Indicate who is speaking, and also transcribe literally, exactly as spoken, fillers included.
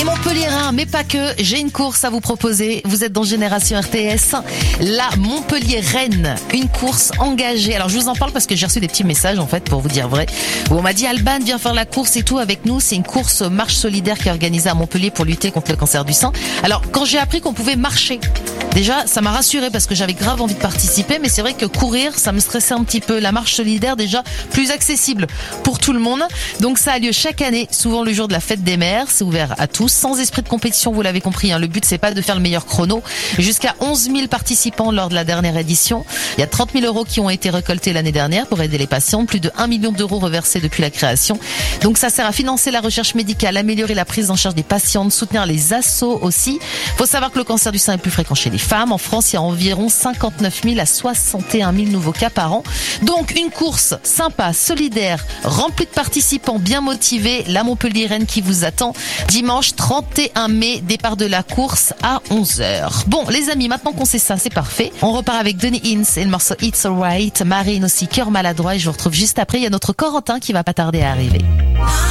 Speaker 1: Les Montpelliérains, mais pas que, j'ai une course à vous proposer. Vous êtes dans Génération R T S, la Montpellier-Rennes, une course engagée. Alors je vous en parle parce que j'ai reçu des petits messages en fait, pour vous dire vrai, où on m'a dit Alban, viens faire la course et tout avec nous. C'est une course marche solidaire qui est organisée à Montpellier pour lutter contre le cancer du sein. Alors quand j'ai appris qu'on pouvait marcher, déjà ça m'a rassurée parce que j'avais grave envie de participer, mais c'est vrai que courir, ça me stressait un petit peu. La marche solidaire déjà plus accessible pour tout le monde. Donc ça a lieu chaque année, souvent le jour de la fête des mères. C'est ouvert à tous, sans esprit de compétition, vous l'avez compris. Hein. Le but c'est pas de faire le meilleur chrono. Jusqu'à onze mille participants lors de la dernière édition. Il y a trente mille euros qui ont été récoltés l'année dernière pour aider les patients. Plus de un million d'euros reversés depuis la création. Donc ça sert à financer la recherche médicale, améliorer la prise en charge des patientes, soutenir les assos aussi. Faut savoir que le cancer du sein est plus fréquent chez les femmes. En France, il y a environ cinquante-neuf mille à soixante et un mille nouveaux cas par an. Donc une course sympa, solidaire, remplie de participants bien motivés. La Montpellier-Rennes qui vous attend dimanche trente et un mai, départ de la course à onze heures. Bon les amis, maintenant qu'on sait ça, c'est parfait. On repart avec Donny Hinds et le morceau It's Alright. Marine aussi, cœur maladroit, et je vous retrouve juste après. Il y a notre Corentin qui va pas tarder à arriver.